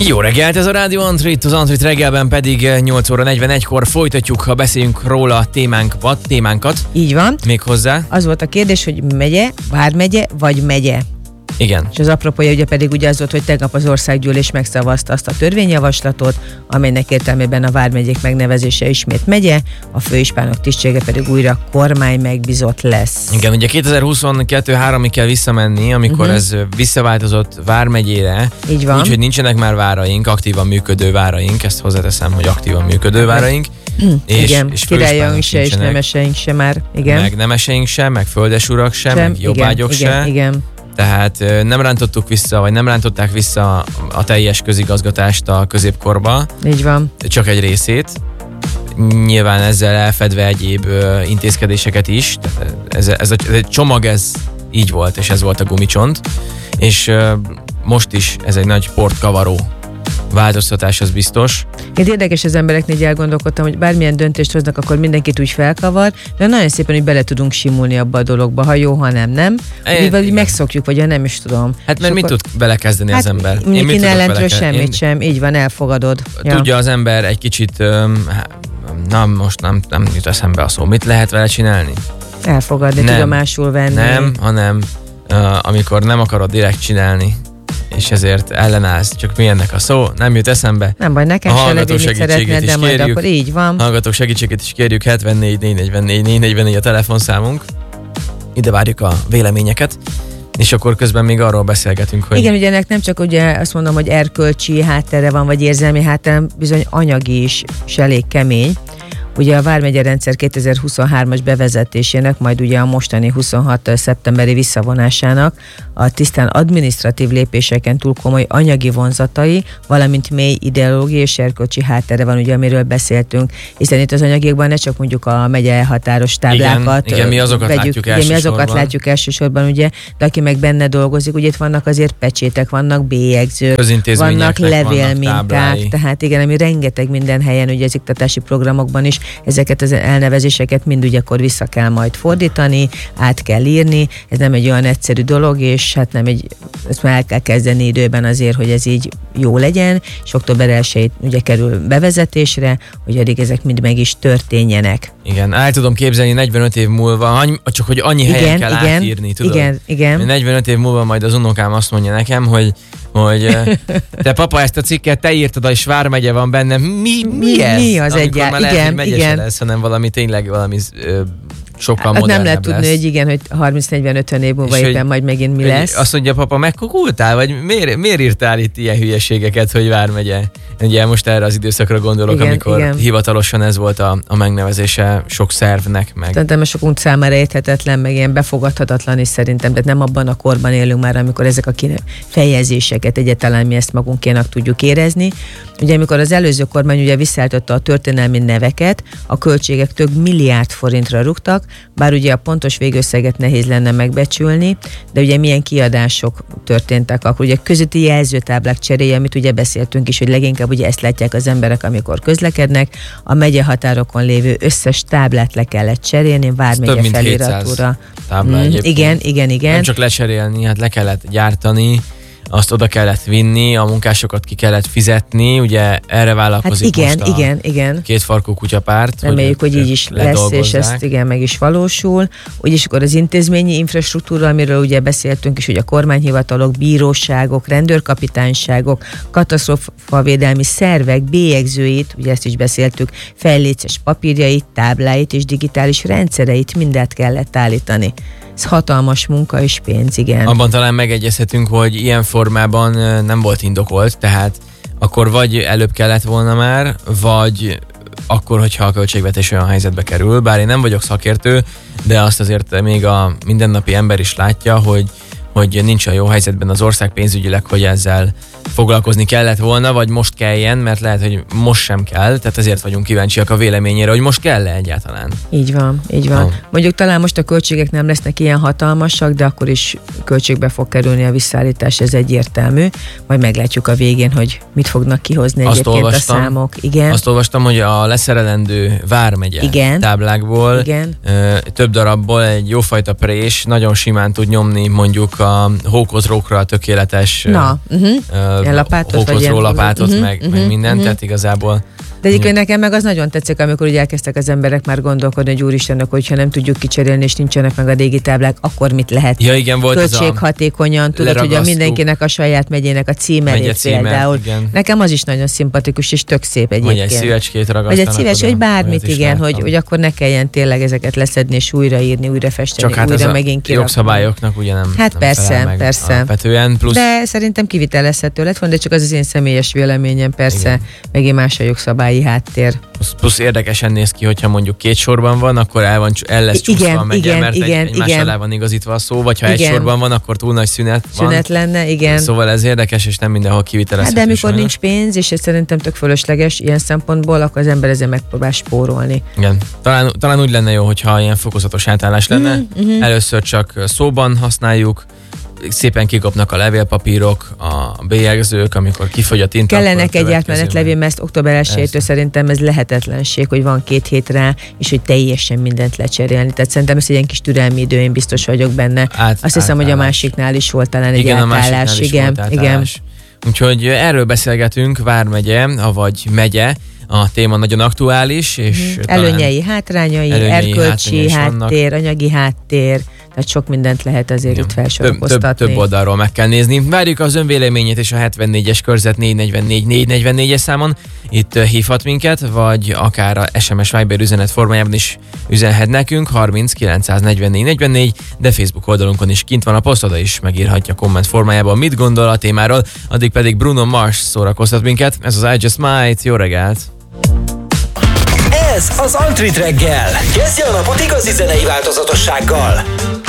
Jó reggelt, ez a Rádió Antrit, az Antrit reggelben pedig 8 óra 41-kor folytatjuk, ha beszéljünk róla a témánkat. Így van. Méghozzá. Az volt a kérdés, hogy megye, vármegye vagy megye. Igen. És az apropója ugye pedig ugye az volt, hogy tegnap az országgyűlés megszavazta azt a törvényjavaslatot, amelynek értelmében a vármegyék megnevezése ismét megye, a főispánok tisztsége pedig újra kormány megbízott lesz. Igen, ugye 2022-3-ig kell visszamenni, amikor ez visszaváltozott vármegyére. Így van. Úgyhogy nincsenek már váraink, aktívan működő váraink, ezt hozzáteszem, hogy aktívan működő váraink. Igen, királyaink se és nemeseink se már. Igen. Meg nemeseink se, meg földesurak se, meg jobbágyok se. Igen. Tehát nem rántottuk vissza, vagy nem rántották vissza a teljes közigazgatást a középkorba. Így van. Csak egy részét. Nyilván ezzel elfedve egyéb intézkedéseket is. Ez a csomag, ez így volt, és ez volt a gumicsont. És most is ez egy nagy portkavaró változtatás, az biztos. Én érdekes, az embereknél így elgondolkodtam, hogy bármilyen döntést hoznak, akkor mindenkit úgy felkavar, de nagyon szépen, hogy bele tudunk simulni abba a dologba, ha jó, ha nem. Mivel megszokjuk, vagy ha nem is tudom. Hát mert mit tud belekezdeni az ember? Én ellentről semmit sem, így van, elfogadod. Tudja az ember egy kicsit, most nem jut eszembe a szó, mit lehet vele csinálni? Elfogadni, tudomásul venni. Nem, hanem amikor nem akarod direkt csinálni, és ezért ellenállsz. Csak mi ennek a szó? Nem jut eszembe. Nem baj, nekem se legyen, mit szeretnéd, de majd akkor így van. Hallgatók segítséget is kérjük, 74 444 444 a telefonszámunk. Ide várjuk a véleményeket. És akkor közben még arról beszélgetünk, hogy... Igen, ugye ennek nem csak ugye azt mondom, hogy erkölcsi háttere van, vagy érzelmi háttere, bizony anyagi is elég kemény. Ugye a vármegye rendszer 2023-as bevezetésének, majd ugye a mostani 26. szeptemberi visszavonásának a tisztán adminisztratív lépéseken túl komoly anyagi vonzatai, valamint mély ideológiai és erkölcsi háttere van, ugye, amiről beszéltünk, hiszen itt az anyagiakban ne csak mondjuk a megye elhatáros táblákat igen, mi azokat látjuk elsősorban. Mi azokat látjuk elsősorban, ugye, de aki meg benne dolgozik, ugye itt vannak azért pecsétek, vannak bélyegzők, vannak levélminták, tehát igen, ami rengeteg minden helyen, ugye az iktatási programokban is ezeket az elnevezéseket mind ugye akkor vissza kell majd fordítani, át kell írni, ez nem egy olyan egyszerű dolog, és hát nem ezt már el kell kezdeni időben azért, hogy ez így jó legyen, és október 1-ig ugye kerül bevezetésre, hogy addig ezek mind meg is történjenek. Igen, el tudom képzelni 45 év múlva, csak hogy annyi helyen kell átírni, tudod? Igen. 45 év múlva majd az unokám azt mondja nekem, hogy te papa, ezt a cikket te írtad, és vármegye van benne. Mi ez? Mi az egyáltalán? Igen. Lesz, hanem valami sokkal modernebb nem lehet tudni, hogy igen, hogy 30-40-50 év múlva éppen majd megint mi lesz. Azt mondja, papa, megkukultál? Vagy miért írtál itt ilyen hülyeségeket, hogy vármegye? Ugye most erre az időszakra gondolok, amikor hivatalosan ez volt a megnevezése sok szervnek. Szerintem a sokunk számára érthetetlen, meg ilyen befogadhatatlan is szerintem, de nem abban a korban élünk már, amikor ezek a fejezéseket egyáltalán mi ezt magunkénak tudjuk érezni. Ugye amikor az előző kormány ugye visszaállította a történelmi neveket, a költségek több milliárd forintra rúgtak, bár ugye a pontos végösszeget nehéz lenne megbecsülni, de ugye milyen kiadások történtek akkor. Ugye közötti jelzőtáblák cseréje, amit ugye beszéltünk is, hogy leginkább ugye ezt látják az emberek, amikor közlekednek, a megye határokon lévő összes táblát le kellett cserélni, vármegye feliratúra. Igen. Nem csak lecserélni, hát le kellett gyártani, azt oda kellett vinni, a munkásokat ki kellett fizetni, ugye erre vállalkozik igen. Kétfarkú kutyapárt. Reméljük, hogy így is lesz, és ezt meg is valósul. Úgyis akkor az intézményi infrastruktúra, amiről ugye beszéltünk is, hogy a kormányhivatalok, bíróságok, rendőrkapitányságok, katasztrófavédelmi szervek bélyegzőit, ugye ezt is beszéltük, felléces papírjait, tábláit és digitális rendszereit mindet kellett állítani. Ez hatalmas munka és pénz, igen. Abban talán megegyezhetünk, hogy ilyen formában nem volt indokolt, tehát akkor vagy előbb kellett volna már, vagy akkor, hogyha a költségvetés olyan helyzetbe kerül. Bár én nem vagyok szakértő, de azt azért még a mindennapi ember is látja, hogy nincs a jó helyzetben az ország pénzügyileg, hogy ezzel foglalkozni kellett volna, vagy most kelljen, mert lehet, hogy most sem kell, tehát ezért vagyunk kíváncsiak a véleményére, hogy most kell-e egyáltalán. Így van. Mondjuk talán most a költségek nem lesznek ilyen hatalmasak, de akkor is költségbe fog kerülni a visszaállítás, ez egyértelmű. Majd meglátjuk a végén, hogy mit fognak kihozni egyébként a számok. Igen. Azt olvastam, hogy a leszerelendő vármegye táblákból több darabból egy jófajta prés nagyon simán tud nyomni mondjuk a hókozrókra tökéletes hókozró lapátot, meg mindent, tehát igazából. De egyébként nekem meg az nagyon tetszik, amikor ugye elkezdtek az emberek már gondolkodni, hogy úristennek, hogyha nem tudjuk kicserélni, és nincsenek meg a régi táblák, akkor mit lehet? Ja, igen, volt költséghatékonyan, tudod, hogy mindenkinek a saját megyének a címerét például. Igen. Nekem az is nagyon szimpatikus, és tök szép egyébként. Vagy egy szívecskét ragasztanak. Vagy egy szívecskét, vagy bármit, igen, hogy akkor ne kelljen tényleg ezeket leszedni, és újraírni, újra festeni, csak újra megint kirakni. Jogszabályoknak ugye nem. Hát nem persze. Alapvetően, plusz... De szerintem kivitelezhető lett volna, de csak az én személyes véleményem, persze, megint más a jogszabályi háttér. Plusz érdekesen néz ki, hogyha mondjuk 2 sorban van, akkor el lesz csúszva a megye, mert egymás alá van igazítva a szó, vagy ha 1 sorban van, akkor túl nagy szünet van. Szünet lenne, igen. Szóval ez érdekes, és nem mindenhol kivitelezhető. Hát de amikor nincs pénz, és ez szerintem tök fölösleges ilyen szempontból, akkor az ember ezzel megpróbál spórolni. Igen. Talán úgy lenne jó, hogyha ilyen fokozatos átállás lenne. Először csak szóban használjuk, szépen kikopnak a levélpapírok, a bélyegzők, amikor kifogy a tinta. Kellenek egy átmenetlevél, mert október 1-től szerintem ez lehetetlenség, hogy van 2 hét rá, és hogy teljesen mindent lecserélni. Tehát szerintem ez egy ilyen kis türelmi idő, én biztos vagyok benne. Azt hiszem, hogy a másiknál is volt talán egy átállás. Igen. Úgyhogy erről beszélgetünk, Vármegye, avagy megye. A téma nagyon aktuális, és előnyei, hátrányai, erkölcsi háttér, anyagi háttér, tehát sok mindent lehet azért itt felsorakoztatni. Több oldalról meg kell nézni. Várjuk az önvéleményét és a 74-es körzet 444-444-es számon. Itt hívhat minket, vagy akár a SMS Viber üzenet formájában is üzenhet nekünk, 30 944 44, de Facebook oldalunkon is kint van a poszt, oda is megírhatja komment formájában, mit gondol a témáról, addig pedig Bruno Mars szórakoztat minket. Ez az I Just Might, jó reggelt! Ez az Antrit reggel. Kezdje a napot igazi zenei változatossággal.